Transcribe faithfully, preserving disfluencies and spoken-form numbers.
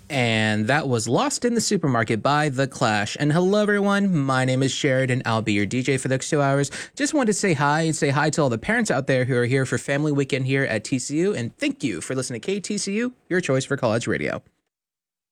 And that was Lost in the Supermarket by The Clash. And hello, everyone. My name is Sheridan. I'll be your D J for the next two hours. Just wanted to say hi and say hi to all the parents out there who are here for Family Weekend here at T C U. And thank you for listening to K T C U, your choice for college radio.